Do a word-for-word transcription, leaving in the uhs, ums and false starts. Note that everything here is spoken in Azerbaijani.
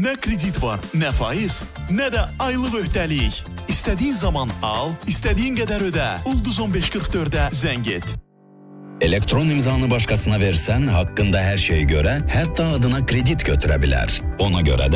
Nə kredit var, nə faiz, nə də aylıq öhdəlik. İstədiyin zaman al, istədiyin qədər ödə. Ulduz on beş qırx dördə zəng et. Elektron imzanı başkasına versen hakkında her şeyi göre, hatta adına kredit götürebilir. Ona göre de